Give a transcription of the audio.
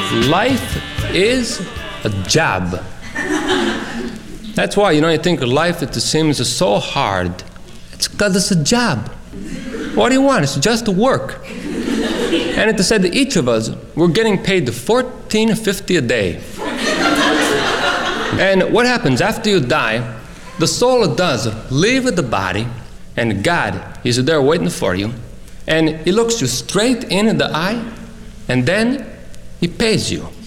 Life is a job. That's why, you think life, it seems so hard. It's because it's a job. What do you want? It's just work. And it said that each of us, we're getting paid $14.50 a day. And what happens after you die, the soul does leave the body, and God is there waiting for you, and He looks you straight in the eye, and then He pays you.